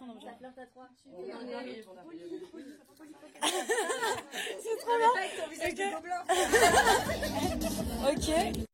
son objet. Ça flirte à 3. C'est trop bien. Ok. Ok.